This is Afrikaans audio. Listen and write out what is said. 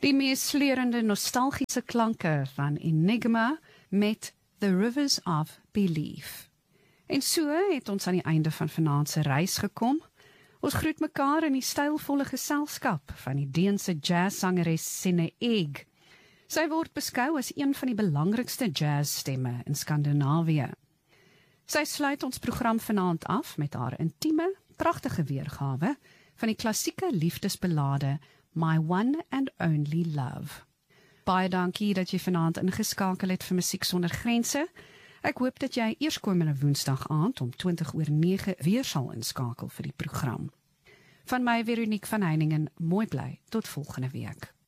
Die mees sleurende nostalgiese klanke van Enigma met The Rivers of Belief. En so het ons aan die einde van vanaand se reis gekom. Ons groet mekaar in die stylvolle geselskap van die Deense jazzsangeres Sine Egg. Sy word beskou as een van die belangrikste jazzstemme in Skandinawië. Sy sluit ons program vanaand af met haar intieme, pragtige weergawe van die klassieke liefdesballade My One and Only Love. Baie dankie dat jy vanaand ingeskakel het vir Musiek Sonder Grense. Ek hoop dat jy eerskomende Woensdag aand om 20:09 weer sal inskakel vir die program. Van my Veronique van Heiningen, mooi bly, tot volgende week.